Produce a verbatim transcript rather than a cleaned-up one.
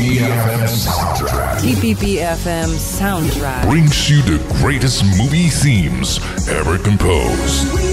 P F M Soundtrack. T P P F M Soundtrack brings you the greatest movie themes ever composed.